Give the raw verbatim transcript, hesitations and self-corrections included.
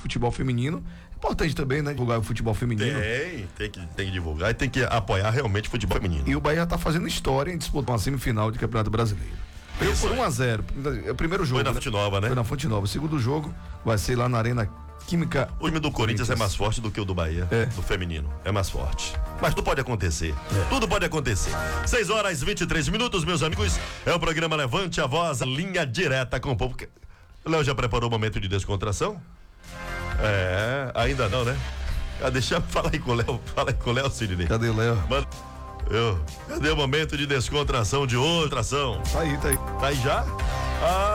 futebol feminino. Importante também, né? Divulgar o futebol feminino. Tem, tem que, tem que divulgar e tem que apoiar realmente o futebol feminino. E o Bahia tá fazendo história em disputar uma semifinal de Campeonato Brasileiro. Perdeu por um a zero. É o primeiro jogo. Foi na né? Fonte Nova, né? Foi na Fonte Nova. O segundo jogo vai ser lá na Arena Química. O time do Corinthians é mais forte do que o do Bahia, é. do feminino. É mais forte. Mas tudo pode acontecer. É. Tudo pode acontecer. seis horas e vinte e três minutos, meus amigos. É o programa Levante a Voz, a linha direta com o povo. O Léo já preparou o momento de descontração? É, ainda não, né? Ah, deixa eu falar aí com o Léo. Fala aí com o Léo, Sidney. Cadê o Léo? Mano, eu. Cadê o momento de descontração de outra ação? Tá aí, tá aí. Tá aí já? Ah.